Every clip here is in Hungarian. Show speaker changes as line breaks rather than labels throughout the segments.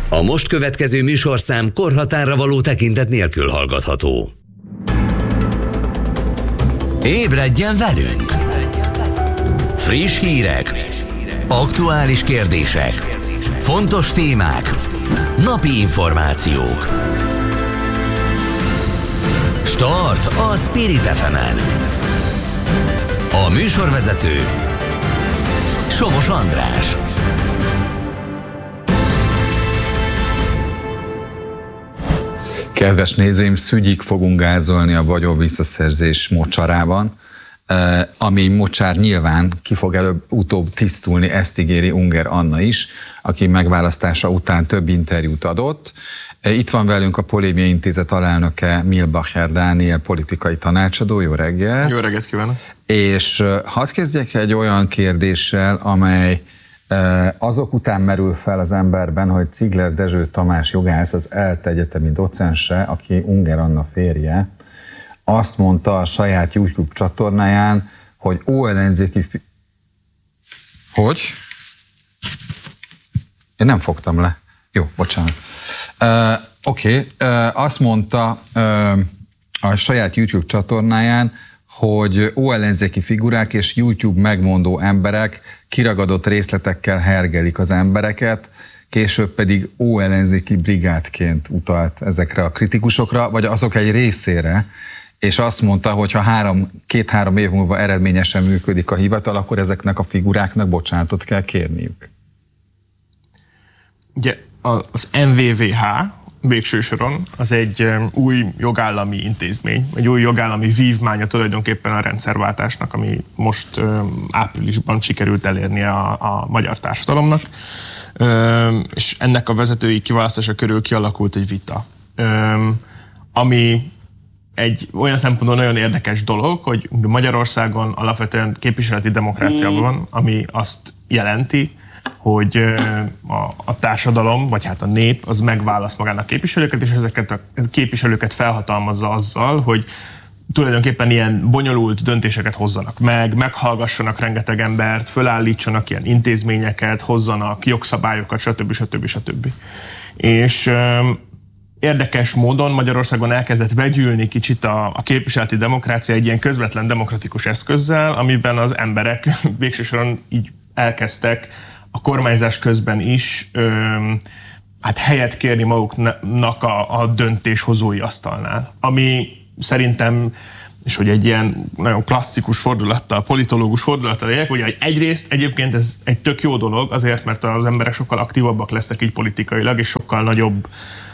A most következő műsorszám korhatárra való tekintet nélkül hallgatható. Ébredjen velünk! Friss hírek, aktuális kérdések, fontos témák, napi információk. Start a Spirit FM-en. A műsorvezető Somos András.
Kedves nézőim, szügyig fogunk gázolni a vagyon visszaszerzés mocsarában, ami mocsár nyilván ki fog előbb-utóbb tisztulni, ezt ígéri Unger Anna is, aki megválasztása után több interjút adott. Itt van velünk a Polémia Intézet alelnöke, Milbacher Dániel, politikai tanácsadó. Jó reggelt!
Jó reggelt kívánok! És
hadd kezdjek egy olyan kérdéssel, amely azok után merül fel az emberben, hogy Cigler Dezső Tamás jogász, az ELTE egyetemi docense, aki Unger Anna férje, azt mondta a saját YouTube csatornáján, hogy ellenzéki... Hogy? Én nem fogtam le. Jó, bocsánat. Azt mondta a saját YouTube csatornáján, hogy ellenzéki figurák és YouTube megmondó emberek kiragadott részletekkel hergelik az embereket, később pedig ellenzéki brigádként utalt ezekre a kritikusokra, vagy azok egy részére, és azt mondta, hogy ha 2-3 év múlva eredményesen működik a hivatal, akkor ezeknek a figuráknak bocsánatot kell kérniük.
Ugye az MVVH végső soron az egy új jogállami intézmény, egy új jogállami vívmánya tulajdonképpen a rendszerváltásnak, ami most áprilisban sikerült elérnie a magyar társadalomnak, és ennek a vezetői kiválasztása körül kialakult egy vita, ami egy olyan szempontból nagyon érdekes dolog, hogy Magyarországon alapvetően képviseleti demokrácia van, ami azt jelenti, hogy a társadalom, vagy hát a nép, az megválaszt magának képviselőket, és ezeket a képviselőket felhatalmazza azzal, hogy tulajdonképpen ilyen bonyolult döntéseket hozzanak meg, meghallgassanak rengeteg embert, fölállítsanak ilyen intézményeket, hozzanak jogszabályokat, stb. És érdekes módon Magyarországon elkezdett vegyülni kicsit a képviseleti demokrácia egy ilyen közvetlen demokratikus eszközzel, amiben az emberek végső soron így elkezdtek a kormányzás közben is helyet kérni maguknak a döntéshozói asztalnál. Ami szerintem, és hogy egy ilyen nagyon klasszikus fordulattal, politológus fordulattal éljek, ugye egyrészt egyébként ez egy tök jó dolog, azért, mert az emberek sokkal aktívabbak lesznek így politikailag, és sokkal nagyobb,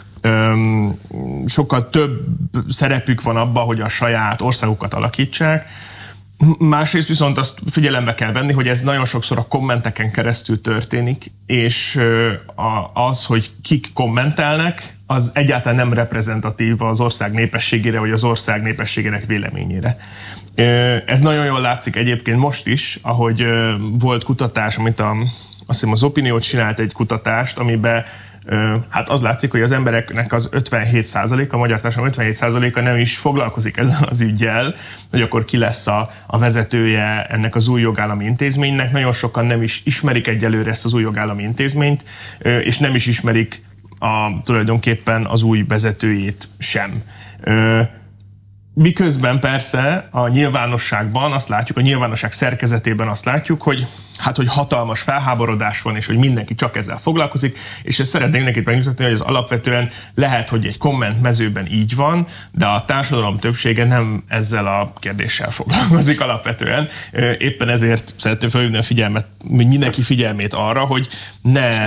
sokkal több szerepük van abban, hogy a saját országukat alakítsák. Másrészt viszont azt figyelembe kell venni, hogy ez nagyon sokszor a kommenteken keresztül történik, és az, hogy kik kommentelnek, az egyáltalán nem reprezentatív az ország népességére, vagy az ország népességének véleményére. Ez nagyon jól látszik egyébként most is, ahogy volt kutatás, amit azt hiszem az Opinió csinált egy kutatást, amiben hát az látszik, hogy az embereknek az 57%, a magyar társadalom 57%-a nem is foglalkozik ezzel az üggyel, hogy akkor ki lesz a vezetője ennek az új jogállami intézménynek. Nagyon sokan nem is ismerik egyelőre ezt az új jogállami intézményt, és nem is ismerik tulajdonképpen az új vezetőjét sem. Miközben persze a nyilvánosságban azt látjuk, a nyilvánosság szerkezetében azt látjuk, hogy hatalmas felháborodás van, és hogy mindenki csak ezzel foglalkozik, és ezt szeretnék mindenkit megmutatni, hogy ez alapvetően lehet, hogy egy komment mezőben így van, de a társadalom többsége nem ezzel a kérdéssel foglalkozik alapvetően. Éppen ezért szeretném felhívni a figyelmet, mindenki figyelmét arra, hogy ne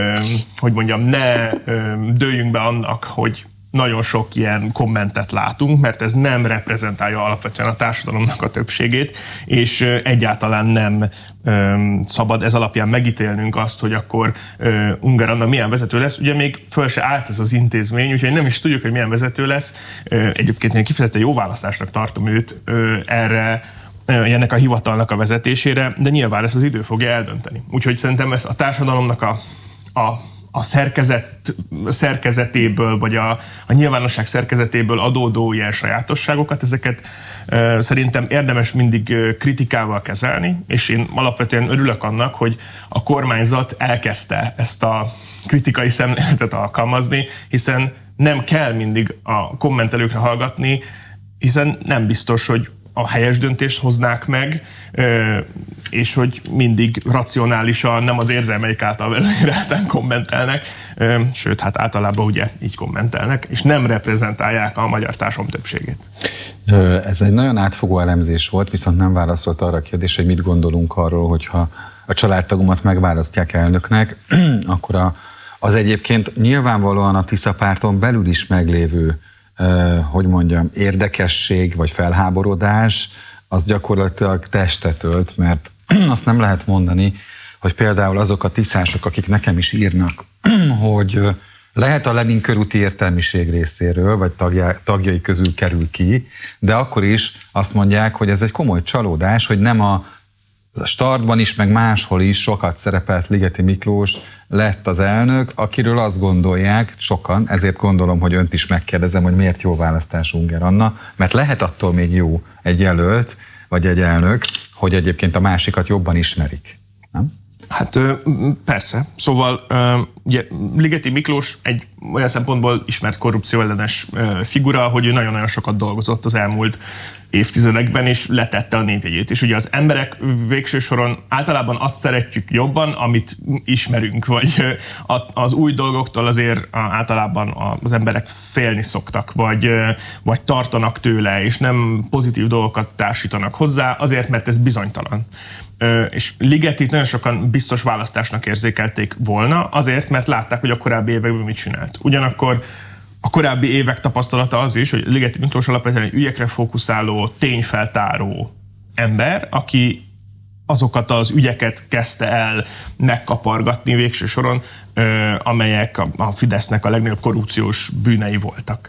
dőljünk be annak, hogy nagyon sok ilyen kommentet látunk, mert ez nem reprezentálja alapvetően a társadalomnak a többségét, és egyáltalán nem szabad ez alapján megítélnünk azt, hogy akkor Unger Anna milyen vezető lesz. Ugye még föl se állt ez az intézmény, úgyhogy nem is tudjuk, hogy milyen vezető lesz. Egyébként én kifejezetten jó választásnak tartom őt ennek a hivatalnak a vezetésére, de nyilván ezt az idő fogja eldönteni. Úgyhogy szerintem ez a társadalomnak a szerkezetéből, vagy a nyilvánosság szerkezetéből adódó ilyen sajátosságokat, ezeket szerintem érdemes mindig kritikával kezelni, és én alapvetően örülök annak, hogy a kormányzat elkezdte ezt a kritikai szemléletet alkalmazni, hiszen nem kell mindig a kommentelőkre hallgatni, hiszen nem biztos, hogy a helyes döntést hoznák meg, és hogy mindig racionálisan, nem az érzelmeik által vezérelten kommentelnek, sőt, hát általában ugye így kommentelnek, és nem reprezentálják a magyar társadalom többségét.
Ez egy nagyon átfogó elemzés volt, viszont nem válaszolt arra a kérdésre, hogy mit gondolunk arról, hogyha a családtagomat megválasztják elnöknek, akkor az egyébként nyilvánvalóan a Tisza párton belül is meglévő érdekesség vagy felháborodás, az gyakorlatilag testet ölt, mert azt nem lehet mondani, hogy például azok a tiszások, akik nekem is írnak, hogy lehet a Lenin körúti értelmiség részéről, vagy tagjai közül kerül ki, de akkor is azt mondják, hogy ez egy komoly csalódás, hogy nem a Startban is, meg máshol is sokat szerepelt Ligeti Miklós lett az elnök, akiről azt gondolják sokan, ezért gondolom, hogy önt is megkérdezem, hogy miért jó választás Ungár Anna, mert lehet attól még jó egy jelölt, vagy egy elnök, hogy egyébként a másikat jobban ismerik, nem?
Hát persze. Szóval ugye Ligeti Miklós egy olyan szempontból ismert korrupcióellenes figura, hogy ő nagyon-nagyon sokat dolgozott az elmúlt évtizedekben, és letette a névjegyét. És ugye az emberek végső soron általában azt szeretjük jobban, amit ismerünk, vagy az új dolgoktól azért általában az emberek félni szoktak, vagy tartanak tőle, és nem pozitív dolgokat társítanak hozzá, azért, mert ez bizonytalan. És Ligetit nagyon sokan biztos választásnak érzékelték volna, azért, mert látták, hogy a korábbi években mit csinált. Ugyanakkor a korábbi évek tapasztalata az is, hogy Ligeti Miklós alapvetően egy ügyekre fókuszáló, tényfeltáró ember, aki azokat az ügyeket kezdte el megkapargatni végső soron, amelyek a Fidesznek a legnagyobb korrupciós bűnei voltak.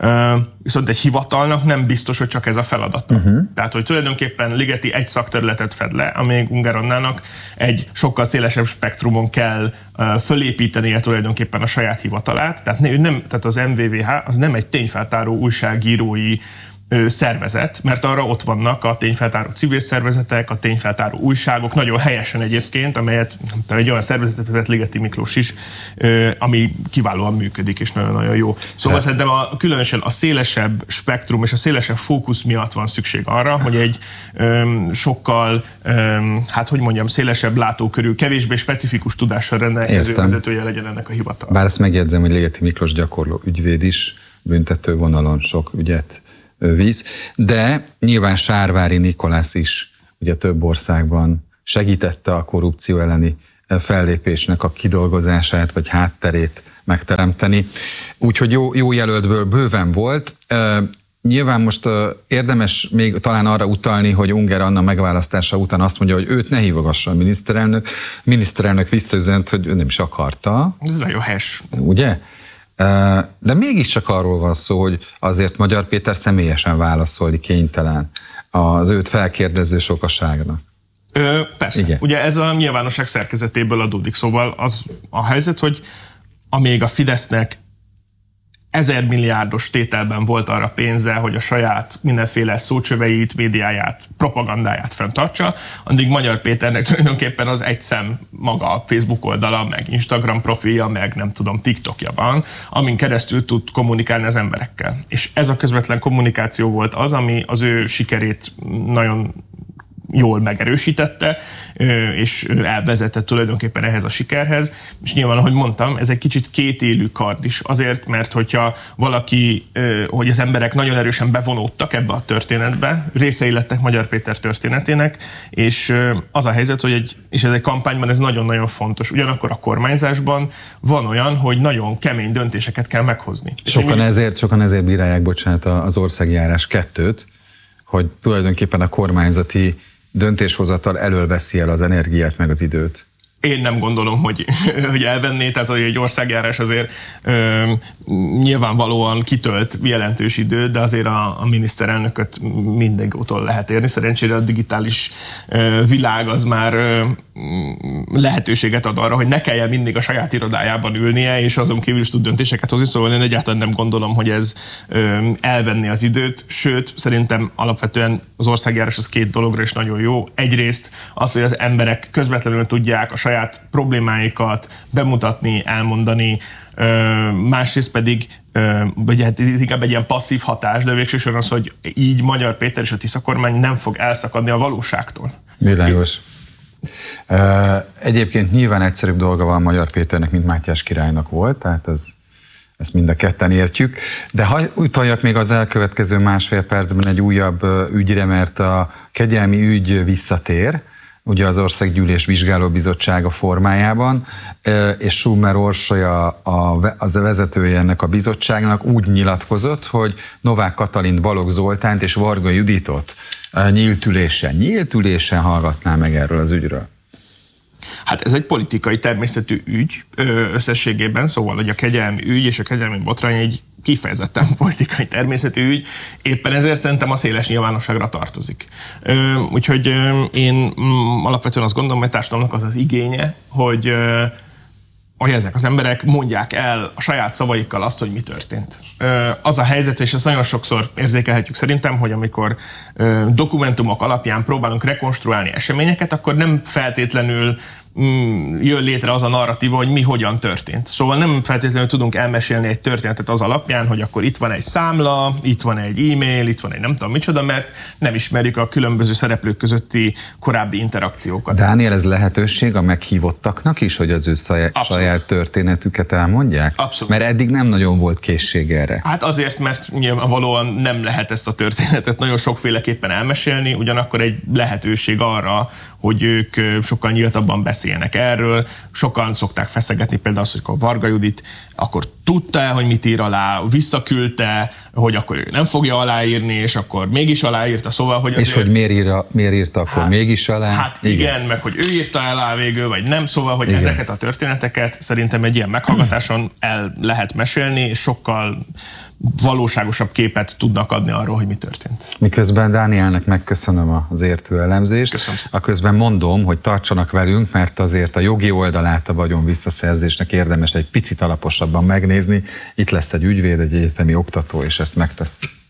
Viszont egy hivatalnak nem biztos, hogy csak ez a feladata. Tehát, hogy tulajdonképpen Ligeti egy szakterületet fed le, amíg Ungár Annának egy sokkal szélesebb spektrumon kell fölépítenie tulajdonképpen a saját hivatalát. Tehát az MVVH az nem egy tényfeltáró újságírói szervezet, mert arra ott vannak a tényfeltáró civil szervezetek, a tényfeltáró újságok, nagyon helyesen egyébként, amelyet egy olyan szervezetet vezet Ligeti Miklós is, ami kiválóan működik, és nagyon-nagyon jó. Szóval szerintem különösen a szélesebb spektrum és a szélesebb fókusz miatt van szükség arra, hogy egy sokkal, szélesebb látókörű, kevésbé specifikus tudással rendelkező vezetője legyen ennek a hivatal.
Bár ezt megjegyzem, hogy Ligeti Miklós gyakorló ügyvéd is, büntető vonalon sok ügyet visz, de nyilván Sárvári Nikolász is ugye több országban segítette a korrupció elleni fellépésnek a kidolgozását, vagy hátterét megteremteni. Úgyhogy jó jelöltből bőven volt. Nyilván most érdemes még talán arra utalni, hogy Ungár Anna megválasztása után azt mondja, hogy őt ne hívogassa a miniszterelnök. Miniszterelnök visszaüzent, hogy ő nem is akarta.
Ez nagyon helyes.
Ugye? De mégiscsak arról van szó, hogy azért Magyar Péter személyesen válaszolni kénytelen az őt felkérdező sokaságnak.
Persze.
Igen.
Ugye ez a nyilvánosság szerkezetéből adódik. Szóval az a helyzet, hogy amíg a Fidesznek 1000 milliárdos tételben volt arra pénze, hogy a saját mindenféle szócsöveit, médiáját, propagandáját fenntartsa, addig Magyar Péternek tulajdonképpen az egy szem maga a Facebook oldala, meg Instagram profilja, meg nem tudom, TikTokja van, amin keresztül tud kommunikálni az emberekkel. És ez a közvetlen kommunikáció volt az, ami az ő sikerét nagyon jól megerősítette, és elvezetett tulajdonképpen ehhez a sikerhez. És nyilván, ahogy mondtam, ez egy kicsit kétélű kard is. Azért, mert hogyha valaki, hogy az emberek nagyon erősen bevonódtak ebbe a történetbe, részei lettek Magyar Péter történetének, és az a helyzet, hogy és ez egy kampányban ez nagyon-nagyon fontos. Ugyanakkor a kormányzásban van olyan, hogy nagyon kemény döntéseket kell meghozni.
Sokan ezért bírálják, bocsánat, az országjárás 2-t, hogy tulajdonképpen a kormányzati döntéshozatal elől veszi el az energiát meg az időt.
Én nem gondolom, hogy elvenné, tehát hogy egy országjárás azért nyilvánvalóan kitölt jelentős időt, de azért a miniszterelnököt mindig utol lehet érni. Szerencsére a digitális világ az már lehetőséget ad arra, hogy ne kelljen mindig a saját irodájában ülnie, és azon kívül is tud döntéseket hozni, szóval én egyáltalán nem gondolom, hogy ez elvenni az időt, sőt, szerintem alapvetően az országjárás az két dologra is nagyon jó. Egyrészt az, hogy az emberek közvetlenül tudják a saját problémáikat bemutatni, elmondani, másrészt pedig vagy hát inkább egy ilyen passzív hatás, de végsősorban az, hogy így Magyar Péter és a Tisza kormány nem fog elszakadni a valóságtól.
Világos. Egyébként nyilván egyszerűbb dolga van Magyar Péternek, mint Mátyás királynak volt, tehát ezt mind a ketten értjük. De ha utaljak még az elkövetkező másfél percben egy újabb ügyre, mert a kegyelmi ügy visszatér, ugye az Országgyűlés Vizsgálóbizottsága formájában, és Schumer Orsolya az a vezetője ennek a bizottságnak úgy nyilatkozott, hogy Novák Katalint, Balogh Zoltánt és Varga Juditot nyílt ülésen hallgatná meg erről az ügyről.
Hát ez egy politikai természetű ügy összességében, szóval hogy a kegyelmi ügy és a kegyelmi botrány egy kifejezetten politikai természetű ügy, éppen ezért szerintem a széles nyilvánosságra tartozik. Úgyhogy én alapvetően azt gondolom, hogy a társadalomnak az az igénye, hogy ezek az emberek mondják el a saját szavaikkal azt, hogy mi történt. Az a helyzet, és ezt nagyon sokszor érzékelhetjük szerintem, hogy amikor dokumentumok alapján próbálunk rekonstruálni eseményeket, akkor nem feltétlenül jön létre az a narratíva, hogy mi hogyan történt. Szóval nem feltétlenül tudunk elmesélni egy történetet az alapján, hogy akkor itt van egy számla, itt van egy e-mail, itt van egy nem tudom micsoda, mert nem ismerjük a különböző szereplők közötti korábbi interakciókat.
Dániel, ez lehetőség a meghívottaknak is, hogy az ő saját történetüket elmondják?
Abszolút.
Mert eddig nem nagyon volt készség erre.
Hát azért, mert nyilvánvalóan nem lehet ezt a történetet nagyon sokféleképpen elmesélni, ugyanakkor egy lehetőség arra, hogy ők sokkal nyíltabban beszélnek erről. Sokan szokták feszegetni például azt, hogy Varga Judit akkor tudta, hogy mit ír alá, visszaküldte, hogy akkor ő nem fogja aláírni, és akkor mégis aláírta, szóval, hogy azért...
És hogy miért írta akkor mégis alá?
Hát igen, meg hogy ő írta alá végül, vagy nem, szóval, hogy ezeket a történeteket szerintem egy ilyen meghallgatáson el lehet mesélni, és sokkal valóságosabb képet tudnak adni arról, hogy mi történt.
Miközben Dánielnek megköszönöm az értő elemzést.
Köszönöm.
Aközben mondom, hogy tartsanak velünk, mert azért a jogi oldalát a vagyon visszaszerzésnek érdemes egy picit alaposabban megnézni. Itt lesz egy ügyvéd, egy egyetemi oktató, és ezt megtesszük.